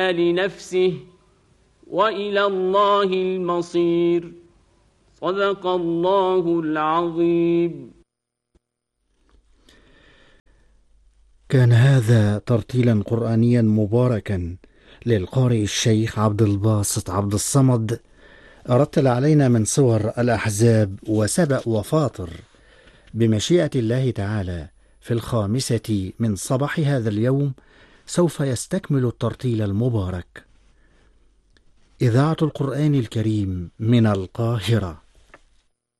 لنفسه وإلى الله المصير. صدق الله العظيم. كان هذا ترتيلا قرآنيا مباركا للقارئ الشيخ عبد الباسط عبد الصمد، رتل علينا من سور الأحزاب وسبأ وفاطر بمشيئة الله تعالى. في 5 من صباح هذا اليوم سوف يستكمل الترتيل المبارك إذاعة القرآن الكريم من القاهرة.